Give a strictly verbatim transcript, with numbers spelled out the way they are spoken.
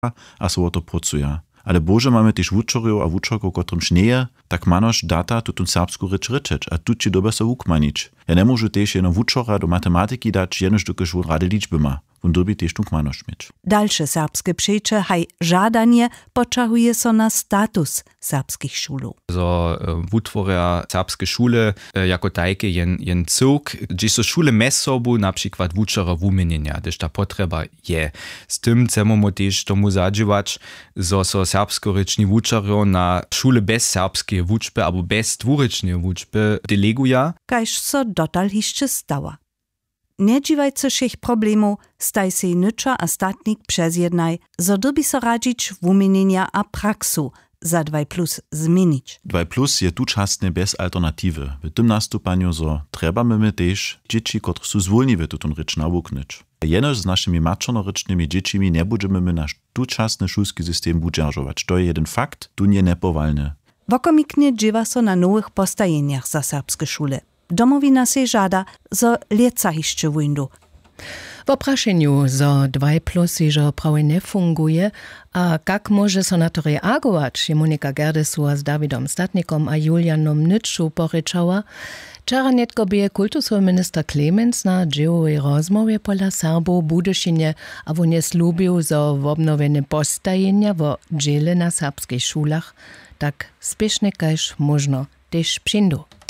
a so o to pracuje. Ale bože mamy też wučerjów a wučerków, kotrymž nie, tak manož data tutun serbsku rycz ryczeć, a tu ci dobe so ukmanić. Ja nie możu też jedno wučera do matematyki dać, jenož dokež wun rady liczby ma. Wun dobi też tunk manož mieć. Dalsze serbskie przejcze haj żadanie poczahuje so na status serbskich szulów. So wutworia serbskie szule jako tajke jen, jen cyrk, gdzie so szule mes sobu na przykład wučera wumienienia, gdyż ta potrzeba je. Z tym chcemy też tomu zadziałać, so, so serbskoryczni wučerjo na szule bez serbskiej wuczby albo bez dwurycznej wuczby deleguje. Kajż so dotal jeszcze stała. Nie dziwajcie się ich problemu, staj się nycza a statnik przez jednaj, zo dobi so radzić wumienienia a praksu za dwa plus zmienić. dwa plus je tu czasne bez alternatywy. W tym nastupaniu so trebamy my też dzieci, które są zwolniwe tutun rycz nawuknyć. Jenoż z naszymi maczornorycznymi dziećmi nie będziemy my nasz tu czasny szulski system budżarżować. To jest jeden fakt, tu nie nepowalny. Wokomiknie dziewa so na nowych postajeniach za serbskie szule. Domowina se żada, zo lieca jeszcze windu. W opraszeniu, zo dwa plus że prawie nie funguje, a jak może so na to reagować, je Monika Gerdesua z Dawidom Statnikom a Julianom Nytschu poryczała, wczoraj netko bie kultusowy minister Clemens na dziełowej rozmowie pola Serbo Budyšinie, a on je slubił, zo w obnowione postajenia w dziele na serbskich szulach, tak spiesznie kajż można też przyjdą.